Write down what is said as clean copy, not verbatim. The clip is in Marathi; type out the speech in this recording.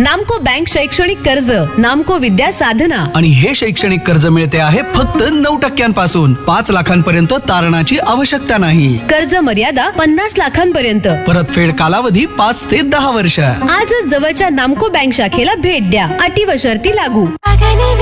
नामको बँक शैक्षणिक कर्ज, नामको विद्या साधना. आणि हे शैक्षणिक कर्ज मिळते आहे फक्त 9% 5 लाखांपर्यंत तारणाची आवश्यकता नाही. कर्ज मर्यादा 50 लाखांपर्यंत. परतफेड कालावधी 5 ते 10 वर्ष. आजच जवळच्या नामको बँक शाखेला भेट द्या. अटी व शर्ती लागू.